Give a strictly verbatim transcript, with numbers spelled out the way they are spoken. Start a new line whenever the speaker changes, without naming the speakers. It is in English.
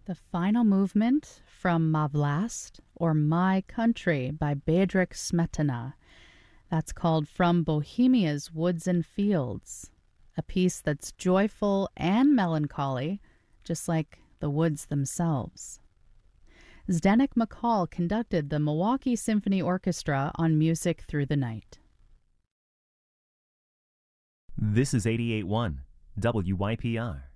The final movement from Ma Vlast, or My Country, by Bedřich Smetana. That's called From Bohemia's Woods and Fields, a piece that's joyful and melancholy, just like the woods themselves. Zdeněk McCall conducted the Milwaukee Symphony Orchestra on Music Through the Night.
This is eighty-eight point one W Y P R.